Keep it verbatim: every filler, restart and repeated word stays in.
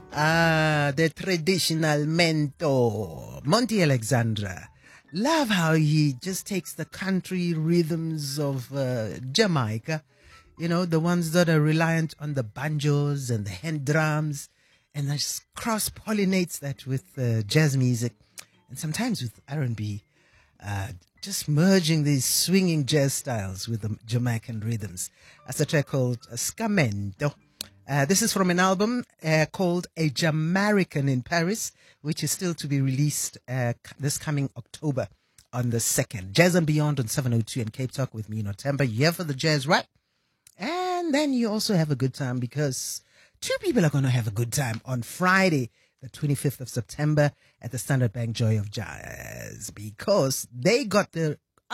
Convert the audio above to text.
Ah, the traditional mentor, Monty Alexandra. Love how he just takes the country rhythms of uh, Jamaica, you know, the ones that are reliant on the banjos and the hand drums, and just cross-pollinates that with uh, jazz music and sometimes with R and B, uh, just merging these swinging jazz styles with the Jamaican rhythms. That's a track called uh, Scamento. Uh, this is from an album uh, called A Jamaican in Paris, which is still to be released uh, c- this coming October on the second. Jazz and Beyond on seven oh two and Cape Talk with me, Notemba. You're here for the jazz, right? And then you also have a good time because two people are going to have a good time on Friday, the twenty-fifth of September at the Standard Bank Joy of Jazz, because they got the